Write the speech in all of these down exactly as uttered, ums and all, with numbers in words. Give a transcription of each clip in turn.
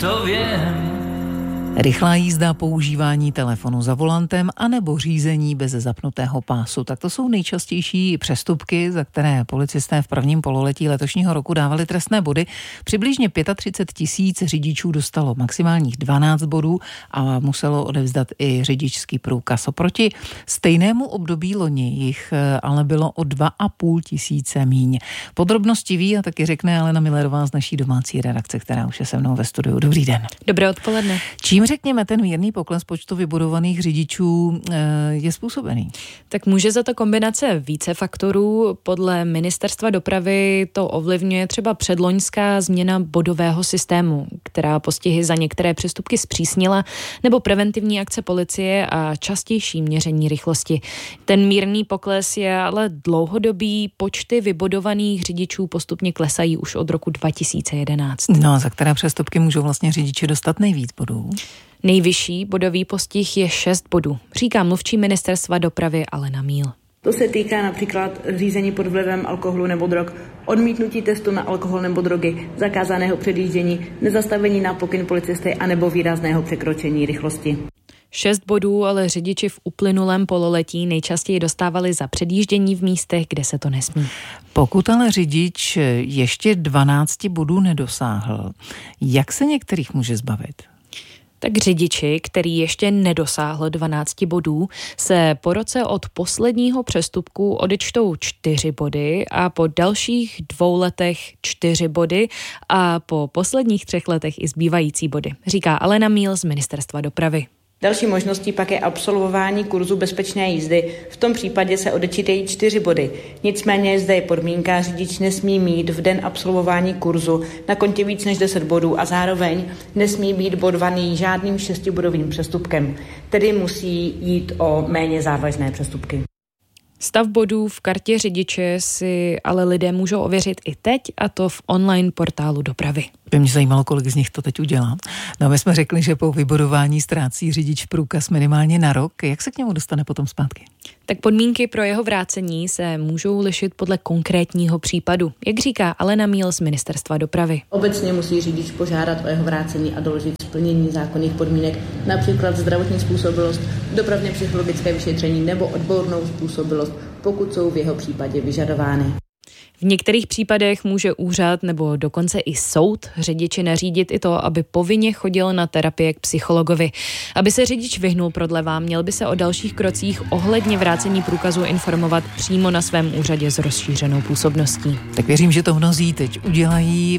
to vím. Rychlá jízda, používání telefonu za volantem anebo řízení bez zapnutého pásu. Tak to jsou nejčastější přestupky, za které policisté v prvním pololetí letošního roku dávali trestné body. Přibližně třicet pět tisíc řidičů dostalo maximálních dvanáct bodů a muselo odevzdat i řidičský průkaz. Oproti stejnému období loni jich ale bylo o dva a půl tisíce míň. Podrobnosti ví a taky řekne Alena Millerová z naší domácí redakce, která už je se mnou ve studiu. Dobrý den. Dobré odpoledne. Čím, řekněme, ten mírný pokles počtu vybudovaných řidičů je způsobený? Tak může za to kombinace více faktorů. Podle Ministerstva dopravy to ovlivňuje třeba předloňská změna bodového systému, která postihy za některé přestupky zpřísnila, nebo preventivní akce policie a častější měření rychlosti. Ten mírný pokles je ale dlouhodobý. Počty vybudovaných řidičů postupně klesají už od roku dva tisíce jedenáct. No a za které přestupky můžou vlastně řidiči dostat nejvíc bodů? Nejvyšší bodový postih je šest bodů, říká mluvčí Ministerstva dopravy Alena Míl. To se týká například řízení pod vlivem alkoholu nebo drog, odmítnutí testu na alkohol nebo drogy, zakázaného předjíždění, nezastavení na pokyn policisty anebo výrazného překročení rychlosti. Šest bodů ale řidiči v uplynulém pololetí nejčastěji dostávali za předjíždění v místech, kde se to nesmí. Pokud ale řidič ještě dvanáct bodů nedosáhl, jak se některých může zbavit? Tak řidiči, který ještě nedosáhl dvanáct bodů, se po roce od posledního přestupku odečtou čtyři body a po dalších dvou letech čtyři body a po posledních třech letech i zbývající body, říká Alena Míl z Ministerstva dopravy. Další možností pak je absolvování kurzu bezpečné jízdy. V tom případě se odečítají čtyři body. Nicméně zde je podmínka, řidič nesmí mít v den absolvování kurzu na kontě víc než deset bodů a zároveň nesmí být bodvaný žádným šestibodovým přestupkem. Tedy musí jít o méně závažné přestupky. Stav bodů v kartě řidiče si ale lidé můžou ověřit i teď, a to v online portálu dopravy. By mě zajímalo, kolik z nich to teď udělá. No, my jsme řekli, že po vybudování ztrácí řidič průkaz minimálně na rok. Jak se k němu dostane potom zpátky? Tak podmínky pro jeho vrácení se můžou lišit podle konkrétního případu, jak říká Alena Míl z Ministerstva dopravy. Obecně musí řidič požádat o jeho vrácení a doložit splnění zákonných podmínek, například zdravotní způsobilost, dopravně psychologické vyšetření nebo odbornou způsobilost, pokud jsou v jeho případě vyžadovány. V některých případech může úřad nebo dokonce i soud řidiči nařídit i to, aby povinně chodil na terapie k psychologovi. Aby se řidič vyhnul prodlevám, měl by se o dalších krocích ohledně vrácení průkazu informovat přímo na svém úřadě s rozšířenou působností. Tak věřím, že to mnozí teď udělají.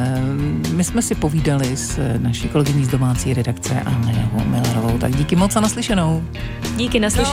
My jsme si povídali s naší kolegyní z domácí redakce Alenou Millerovou. Tak díky moc a naslyšenou. Díky, naslyšenou.